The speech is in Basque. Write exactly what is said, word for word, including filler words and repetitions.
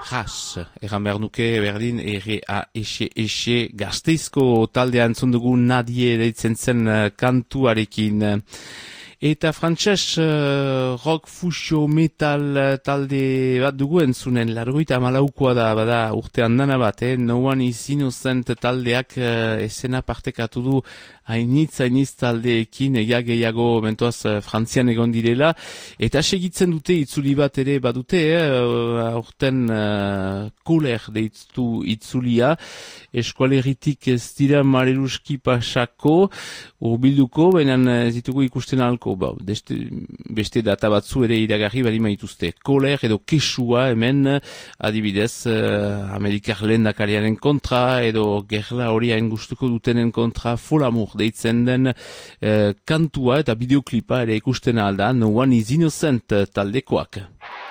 ras, egan behar nuke berdin, erre a exe exe Gasteizko taldea entzun dugu nadie deitzen zen uh, kantuarekin. Eta frantses uh, rock fusion metal uh, talde bat dugu entzunen, largoita malaukoa da, bada urtean dana bat, eh? No One Is Innocent taldeak uh, esena partekatu du hainitz, hainitz taldeekin, egia gehiago mentoaz uh, frantzian egon direla, eta segitzen dute itzuli bat ere badute, eh? Aurten uh, koler deitu itzulia, eskualeritik ez dira mareluski pasako, urbilduko, baina ez ditugu ikusten alko. Ba, deste, beste data batzu ere iragarri bali maituzte. Koler edo kesua hemen adibidez uh, Amerikar lehendakariaren kontra edo gerla hori hain gustuko dutenen kontra Folamur deitzen den uh, kantua eta bideoklipa ere ikusten alda No One Is Innocent taldekoak.